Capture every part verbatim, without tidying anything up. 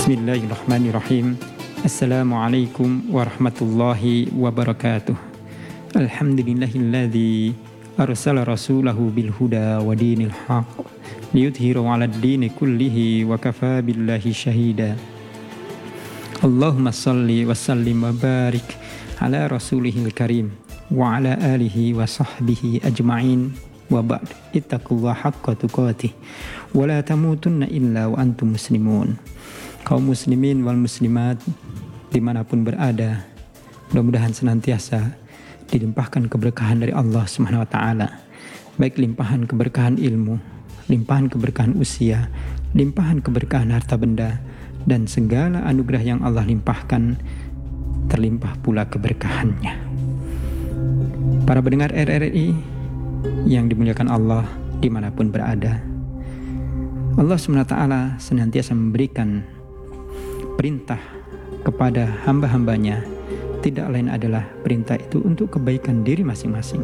Bismillahirrahmanirrahim. Assalamualaikum warahmatullahi wabarakatuh. Alhamdulillahilladzi arsala rasulahu bil huda wa dinil haqq liyudhhirahu 'alad dini kullihi wa kafaa billahi syahida. Allahumma shalli wa sallim wa barik ala rasulihil karim wa ala alihi wa sahbihi ajma'in. Wa ba'd, ittaqullaha haqqa tuqatih wa la tamutunna illa wa antum muslimun. Kaum muslimin wal muslimat dimanapun berada, mudah-mudahan senantiasa dilimpahkan keberkahan dari Allah Subhanahu wa taala, baik limpahan keberkahan ilmu, limpahan keberkahan usia, limpahan keberkahan harta benda, dan segala anugerah yang Allah limpahkan terlimpah pula keberkahannya. Para pendengar R R I yang dimuliakan Allah dimanapun berada, Allah Subhanahu wa taala senantiasa memberikan perintah kepada hamba-hambanya, tidak lain adalah perintah itu untuk kebaikan diri masing-masing.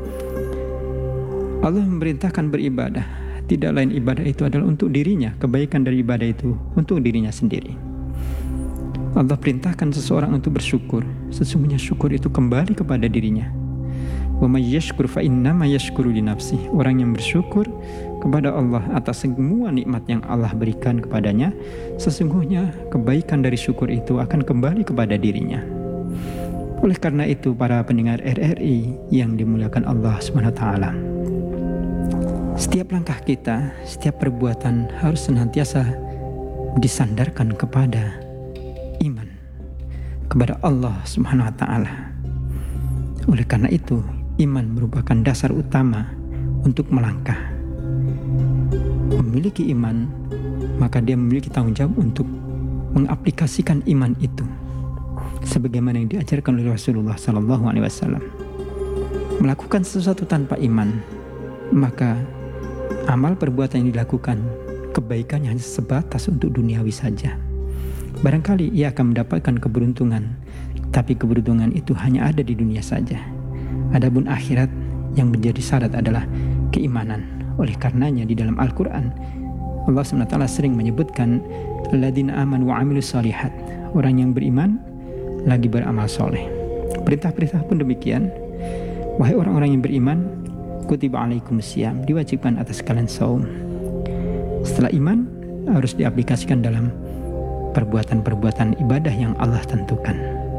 Allah memerintahkan beribadah, tidak lain ibadah itu adalah untuk dirinya, kebaikan dari ibadah itu untuk dirinya sendiri. Allah perintahkan seseorang untuk bersyukur, sesungguhnya syukur itu kembali kepada dirinya. Wa may yashkur fa innama yashkuru li nafsihi. Orang yang bersyukur kepada Allah atas semua nikmat yang Allah berikan kepadanya, sesungguhnya kebaikan dari syukur itu akan kembali kepada dirinya. Oleh karena itu, para pendengar R R I yang dimuliakan Allah Subhanahu wa taala, setiap langkah kita, setiap perbuatan harus senantiasa disandarkan kepada iman kepada Allah Subhanahu wa taala. Oleh karena itu, iman merupakan dasar utama untuk melangkah. Memiliki iman, maka dia memiliki tanggung jawab untuk mengaplikasikan iman itu sebagaimana yang diajarkan oleh Rasulullah sallallahu alaihi wasallam. Melakukan sesuatu tanpa iman, maka amal perbuatan yang dilakukan kebaikannya hanya sebatas untuk duniawi saja. Barangkali ia akan mendapatkan keberuntungan, tapi keberuntungan itu hanya ada di dunia saja. Adapun akhirat yang menjadi syarat adalah keimanan. Oleh karenanya di dalam Al-Quran Allah subhanahu wa taala sering menyebutkan alladzina amanu wa amilus shalihat, orang yang beriman lagi beramal soleh. Perintah-perintah pun demikian. Wahai orang-orang yang beriman, kutiba alaikumusiyam, diwajibkan atas kalian saum. Setelah iman harus diaplikasikan dalam perbuatan-perbuatan ibadah yang Allah tentukan.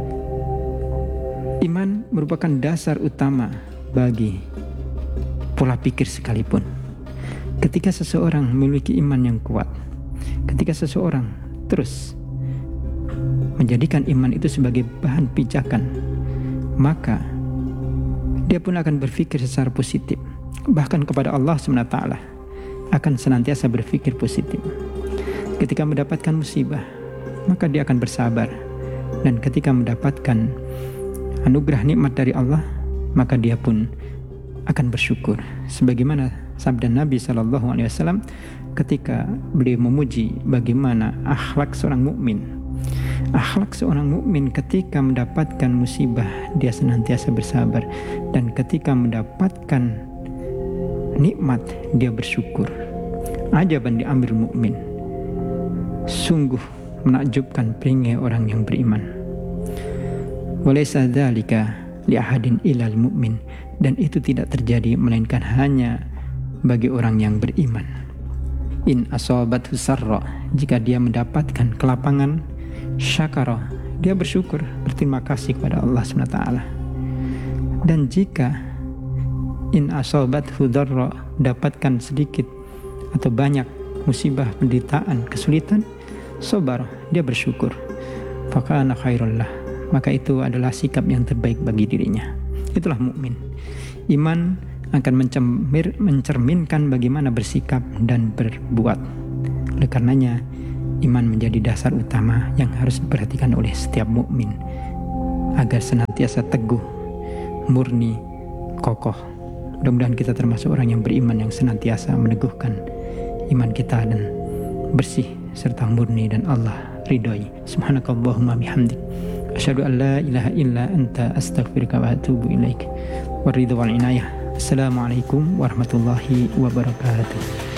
Iman merupakan dasar utama bagi pola pikir sekalipun. Ketika seseorang memiliki iman yang kuat, ketika seseorang terus menjadikan iman itu sebagai bahan pijakan, maka dia pun akan berpikir secara positif. Bahkan kepada Allah subhanahu wa taala akan senantiasa berpikir positif. Ketika mendapatkan musibah, maka dia akan bersabar. Dan ketika mendapatkan anugerah nikmat dari Allah, maka dia pun akan bersyukur. Sebagaimana sabda Nabi shallallahu alaihi wasallam ketika beliau memuji bagaimana akhlak seorang mukmin. Akhlak seorang mukmin ketika mendapatkan musibah dia senantiasa bersabar, dan ketika mendapatkan nikmat dia bersyukur. Ajaban di amrul mukmin. Sungguh menakjubkan peringai orang yang beriman. Walaysa dzalika li ahadin illal mu'min, dan itu tidak terjadi melainkan hanya bagi orang yang beriman. In asabathu sarra, jika dia mendapatkan kelapangan, syakara, dia bersyukur, berterima kasih kepada Allah subhanahu wa taala. Dan jika in asabathu dharra, dapatkan sedikit atau banyak musibah, penderitaan, kesulitan, sabar, dia bersyukur. Fakana khairul lah, maka itu adalah sikap yang terbaik bagi dirinya. Itulah mukmin. Iman akan mencemir, mencerminkan bagaimana bersikap dan berbuat. Oleh karenanya, iman menjadi dasar utama yang harus diperhatikan oleh setiap mukmin agar senantiasa teguh, murni, kokoh. Mudah-mudahan kita termasuk orang yang beriman yang senantiasa meneguhkan iman kita dan bersih serta murni dan Allah ridhoi. Subhanakallahumma bihamdik, asyhadu an la ilaha illa anta, astaghfiruka wa atubu ilaik. Waridhu wal inayah. Assalamualaikum warahmatullahi wabarakatuh.